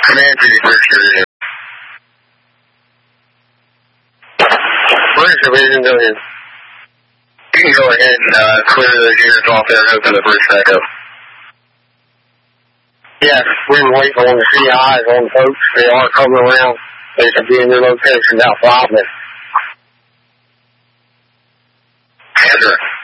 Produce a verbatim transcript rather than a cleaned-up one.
Command fifty-six, here. Bridge division, go ahead. You can go ahead and uh, clear those units off there and open the bridge back up. Yes, we're waiting on the C Is on the folks. They are coming around. They should be in their location about five minutes. Answer.